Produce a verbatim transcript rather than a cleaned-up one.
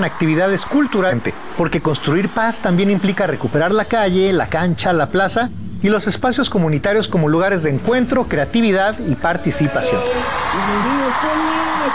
actividades culturales, porque construir paz también implica recuperar la calle, la cancha, la plaza y los espacios comunitarios como lugares de encuentro, creatividad y participación.